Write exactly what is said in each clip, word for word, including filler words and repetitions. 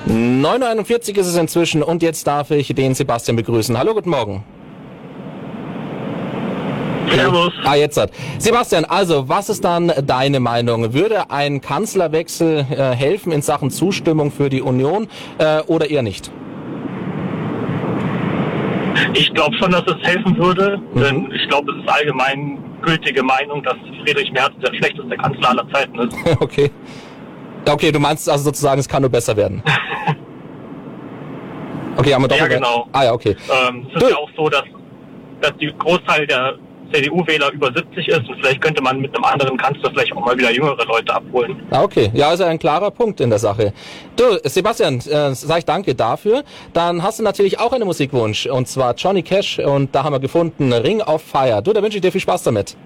neun Uhr einundvierzig ist es inzwischen und jetzt darf ich den Sebastian begrüßen. Hallo, guten Morgen. Servus. Ah, jetzt hat. Sebastian, also, was ist dann deine Meinung? Würde ein Kanzlerwechsel äh, helfen in Sachen Zustimmung für die Union äh, oder eher nicht? Ich glaube schon, dass es helfen würde, Mhm. denn ich glaube, es ist allgemein gültige Meinung, dass Friedrich Merz der schlechteste Kanzler aller Zeiten ist. Okay. Okay, du meinst also sozusagen, es kann nur besser werden. Okay, haben wir doch. Ja, genau. Ah ja, okay. Ähm, es ist ja auch so, dass, dass die Großteil der C D U-Wähler über siebzig ist und vielleicht könnte man mit einem anderen Kanzler vielleicht auch mal wieder jüngere Leute abholen. Ah, okay. Ja, ist ja ein klarer Punkt in der Sache. Du, Sebastian, äh, sag ich danke dafür. Dann hast du natürlich auch einen Musikwunsch, und zwar Johnny Cash, und da haben wir gefunden Ring of Fire. Du, da wünsche ich dir viel Spaß damit.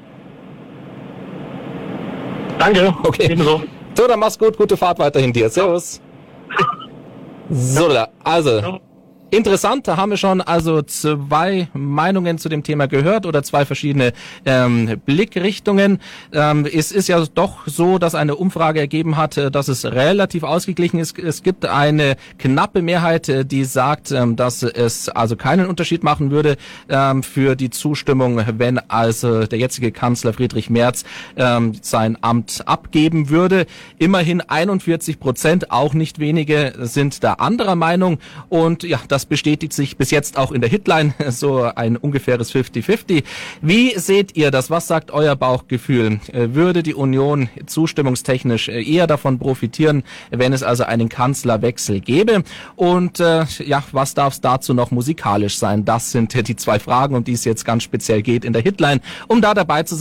Danke. Okay. Ebenso. So, dann mach's gut, gute Fahrt weiterhin dir. Servus. So, da, also, Ja. interessant, da haben wir schon also zwei Meinungen zu dem Thema gehört oder zwei verschiedene ähm, Blickrichtungen. Ähm, es ist ja doch so, dass eine Umfrage ergeben hat, äh, dass es relativ ausgeglichen ist. Es gibt eine knappe Mehrheit, äh, die sagt, ähm, dass es also keinen Unterschied machen würde ähm, für die Zustimmung, wenn also der jetzige Kanzler Friedrich Merz ähm, sein Amt abgeben würde. Immerhin einundvierzig Prozent, auch nicht wenige, sind da anderer Meinung, und ja, das bestätigt sich bis jetzt auch in der Hitline, so ein ungefähres fünfzig fünfzig. Wie seht ihr das? Was sagt euer Bauchgefühl? Würde die Union zustimmungstechnisch eher davon profitieren, wenn es also einen Kanzlerwechsel gäbe? Und äh, ja, was darf es dazu noch musikalisch sein? Das sind die zwei Fragen, um die es jetzt ganz speziell geht in der Hitline. Um da dabei zu sein,